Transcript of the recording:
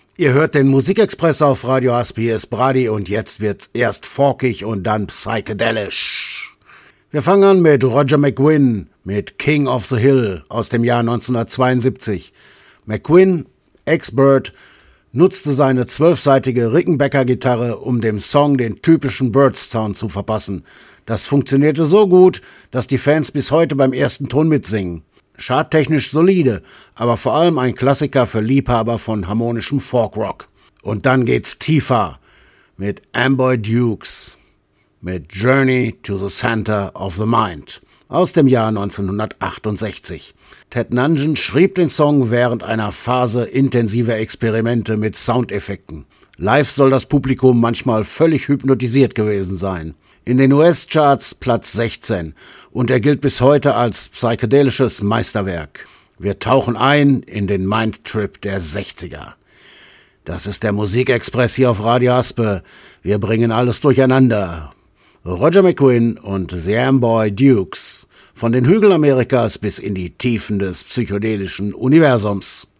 Ihr hört den Musikexpress auf Radio Aspi, ist Brady und jetzt wird's erst folkig und dann psychedelisch. Wir fangen an mit Roger McGuinn mit King of the Hill aus dem Jahr 1972. McGuinn, Ex-Bird, nutzte seine 12-seitige Rickenbacker-Gitarre, um dem Song den typischen Birds-Sound zu verpassen. Das funktionierte so gut, dass die Fans bis heute beim ersten Ton mitsingen. Charttechnisch solide, aber vor allem ein Klassiker für Liebhaber von harmonischem Folkrock. Und dann geht's tiefer mit Amboy Dukes, mit Journey to the Center of the Mind aus dem Jahr 1968. Ted Nugent schrieb den Song während einer Phase intensiver Experimente mit Soundeffekten. Live soll das Publikum manchmal völlig hypnotisiert gewesen sein. In den US-Charts Platz 16 und er gilt bis heute als psychedelisches Meisterwerk. Wir tauchen ein in den Mindtrip der 60er. Das ist der Musikexpress hier auf Radio Aspe. Wir bringen alles durcheinander. Roger McGuinn und The Amboy Dukes. Von den Hügeln Amerikas bis in die Tiefen des psychedelischen Universums.